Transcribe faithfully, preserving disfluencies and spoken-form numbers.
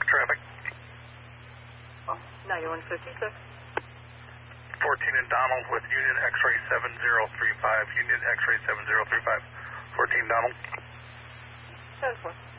traffic. ninety-one fifty-six. fourteen and Donald with Union X-ray seven zero three five. Union X-ray seven zero three five. fourteen Donald. ten four.